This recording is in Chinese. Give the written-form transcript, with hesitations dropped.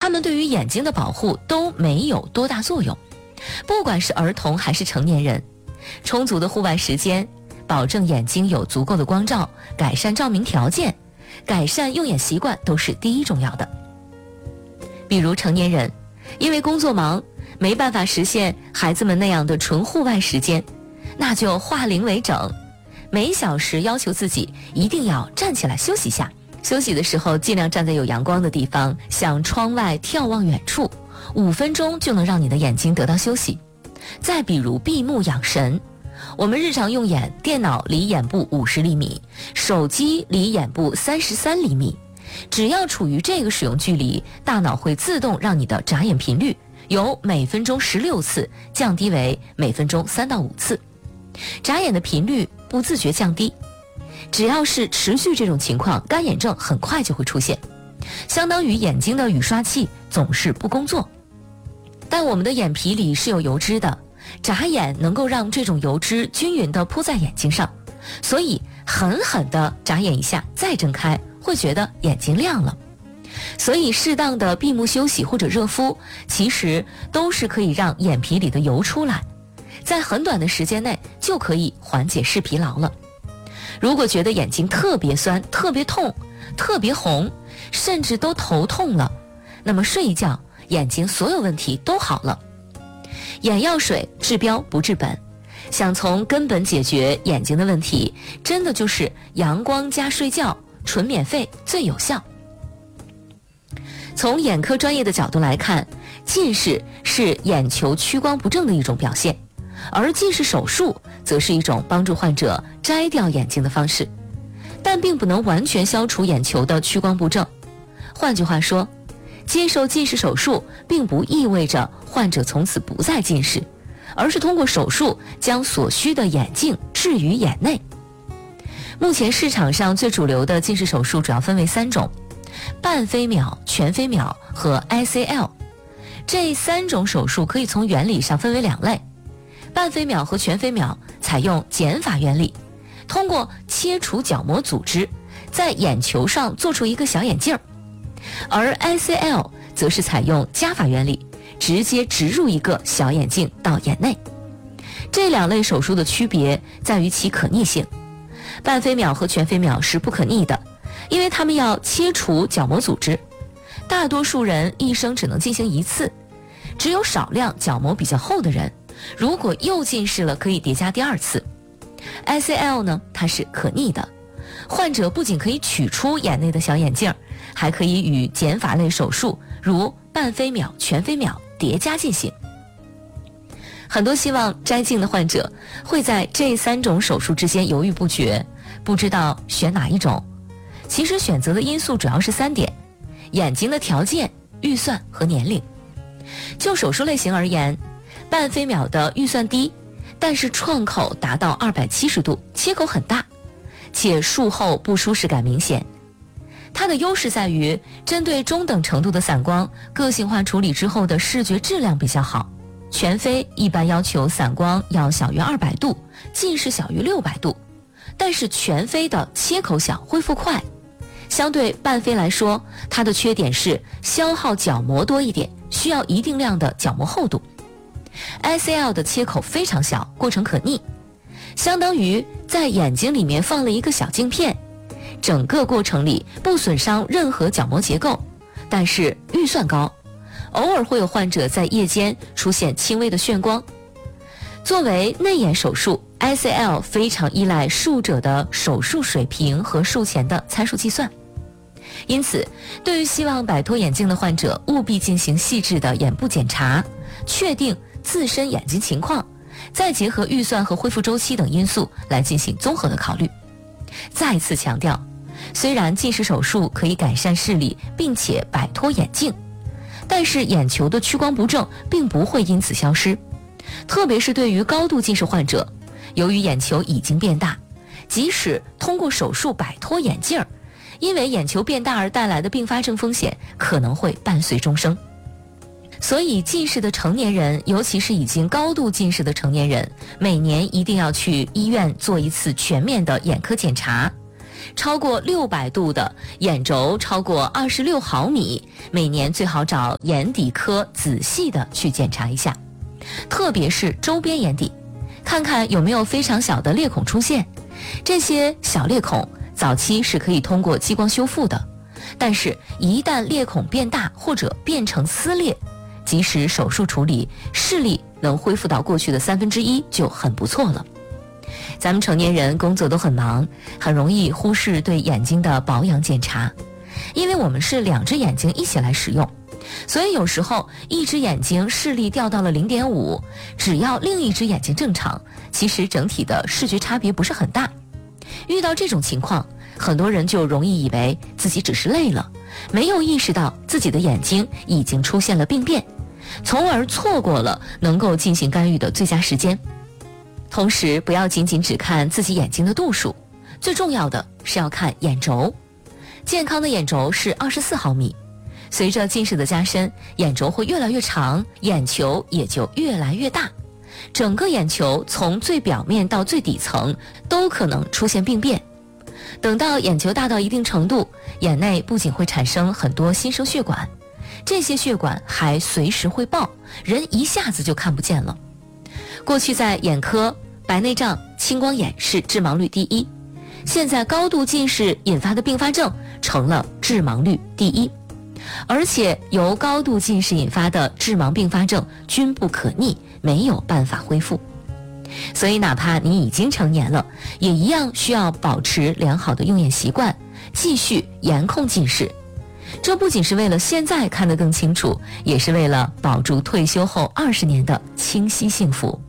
它们对于眼睛的保护都没有多大作用。不管是儿童还是成年人，充足的户外时间，保证眼睛有足够的光照，改善照明条件，改善用眼习惯都是第一重要的。比如成年人，因为工作忙，没办法实现孩子们那样的纯户外时间，那就化零为整，每小时要求自己一定要站起来休息一下。休息的时候尽量站在有阳光的地方，向窗外眺望远处，5分钟就能让你的眼睛得到休息。再比如闭目养神，我们日常用眼，电脑离眼部50厘米，手机离眼部33厘米，只要处于这个使用距离，大脑会自动让你的眨眼频率由每分钟16次降低为每分钟3到5次，眨眼的频率不自觉降低。只要是持续这种情况，干眼症很快就会出现，相当于眼睛的雨刷器总是不工作。但我们的眼皮里是有油脂的，眨眼能够让这种油脂均匀地铺在眼睛上，所以狠狠地眨眼一下再睁开，会觉得眼睛亮了。所以适当的闭目休息或者热敷，其实都是可以让眼皮里的油出来，在很短的时间内就可以缓解视疲劳了。如果觉得眼睛特别酸、特别痛、特别红，甚至都头痛了，那么睡一觉，眼睛所有问题都好了。眼药水治标不治本，想从根本解决眼睛的问题，真的就是阳光加睡觉，纯免费最有效。从眼科专业的角度来看，近视是眼球屈光不正的一种表现，而近视手术则是一种帮助患者摘掉眼睛的方式，但并不能完全消除眼球的屈光不正。换句话说，接受近视手术并不意味着患者从此不再近视，而是通过手术将所需的眼镜置于眼内。目前市场上最主流的近视手术主要分为3种：半飞秒、全飞秒和 ICL。 这3种手术可以从原理上分为2类。半飞秒和全飞秒采用减法原理，通过切除角膜组织，在眼球上做出一个小眼镜，而 ICL 则是采用加法原理，直接植入一个小眼镜到眼内。这2类手术的区别在于其可逆性。半飞秒和全飞秒是不可逆的，因为它们要切除角膜组织，大多数人一生只能进行1次，只有少量角膜比较厚的人，如果又近视了，可以叠加第2次。ICL 呢，它是可逆的，患者不仅可以取出眼内的小眼镜，还可以与减法类手术如半飞秒、全飞秒叠加进行。很多希望摘镜的患者会在这3种手术之间犹豫不决，不知道选哪一种。其实选择的因素主要是3点：眼睛的条件、预算和年龄。就手术类型而言，半飞秒的预算低，但是创口达到270度，切口很大，且术后不舒适感明显。它的优势在于针对中等程度的散光，个性化处理之后的视觉质量比较好。全飞一般要求散光要小于200度，近视小于600度，但是全飞的切口小，恢复快。相对半飞来说，它的缺点是消耗角膜多一点，需要一定量的角膜厚度。ICL 的切口非常小，过程可逆，相当于在眼睛里面放了一个小镜片，整个过程里不损伤任何角膜结构，但是预算高，偶尔会有患者在夜间出现轻微的眩光。作为内眼手术， ICL 非常依赖术者的手术水平和术前的参数计算，因此对于希望摆脱眼镜的患者，务必进行细致的眼部检查，确定自身眼睛情况，再结合预算和恢复周期等因素来进行综合的考虑。再次强调，虽然近视手术可以改善视力并且摆脱眼镜，但是眼球的屈光不正并不会因此消失。特别是对于高度近视患者，由于眼球已经变大，即使通过手术摆脱眼镜，因为眼球变大而带来的并发症风险可能会伴随终生。所以近视的成年人，尤其是已经高度近视的成年人，每年一定要去医院做一次全面的眼科检查， 超过600度的，眼轴超过26毫米，每年最好找眼底科仔细的去检查一下，特别是周边眼底，看看有没有非常小的裂孔出现。这些小裂孔早期是可以通过激光修复的，但是一旦裂孔变大或者变成撕裂，即使手术处理，视力能恢复到过去的1/3就很不错了。咱们成年人工作都很忙，很容易忽视对眼睛的保养检查，因为我们是2只眼睛一起来使用，所以有时候一只眼睛视力掉到了0.5，只要另一只眼睛正常，其实整体的视觉差别不是很大。遇到这种情况，很多人就容易以为自己只是累了，没有意识到自己的眼睛已经出现了病变，从而错过了能够进行干预的最佳时间。同时，不要仅仅只看自己眼睛的度数，最重要的是要看眼轴。健康的眼轴是24毫米，随着近视的加深，眼轴会越来越长，眼球也就越来越大。整个眼球从最表面到最底层都可能出现病变。等到眼球大到一定程度，眼内不仅会产生很多新生血管，这些血管还随时会爆，人一下子就看不见了。过去在眼科，白内障、青光眼是致盲率第1，现在高度近视引发的并发症成了致盲率第1，而且由高度近视引发的致盲并发症均不可逆，没有办法恢复。所以哪怕你已经成年了，也一样需要保持良好的用眼习惯，继续严控近视。这不仅是为了现在看得更清楚，也是为了保住退休后20年的清晰幸福。